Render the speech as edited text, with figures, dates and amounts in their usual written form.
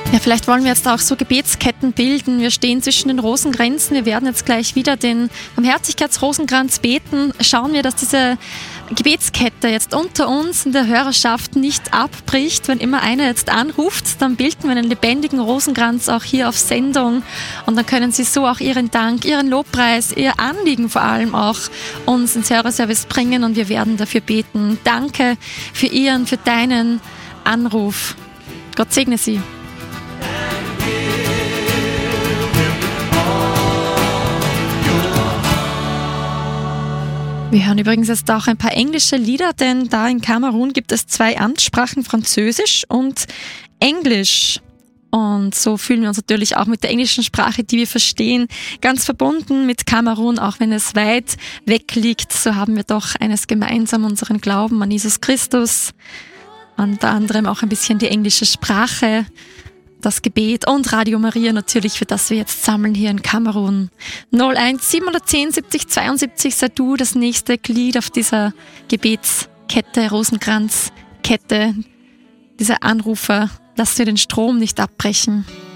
Ja, vielleicht wollen wir jetzt auch so Gebetsketten bilden. Wir stehen zwischen den Rosenkränzen. Wir werden jetzt gleich wieder den Barmherzigkeitsrosenkranz beten. Schauen wir, dass diese Gebetskette jetzt unter uns in der Hörerschaft nicht abbricht. Wenn immer einer jetzt anruft, dann bilden wir einen lebendigen Rosenkranz auch hier auf Sendung. Und dann können Sie so auch Ihren Dank, Ihren Lobpreis, Ihr Anliegen vor allem auch uns ins Hörerservice bringen. Und wir werden dafür beten. Danke für deinen Anruf. Gott segne Sie. Wir hören übrigens jetzt auch ein paar englische Lieder, denn da in Kamerun gibt es 2 Amtssprachen, Französisch und Englisch. Und so fühlen wir uns natürlich auch mit der englischen Sprache, die wir verstehen, ganz verbunden mit Kamerun, auch wenn es weit weg liegt. So haben wir doch eines gemeinsam, unseren Glauben an Jesus Christus, unter anderem auch ein bisschen die englische Sprache, das Gebet und Radio Maria natürlich, für das wir jetzt sammeln hier in Kamerun. 01 710 70 72 sei du das nächste Glied auf dieser Gebetskette, Rosenkranzkette, dieser Anrufer. Lass dir den Strom nicht abbrechen.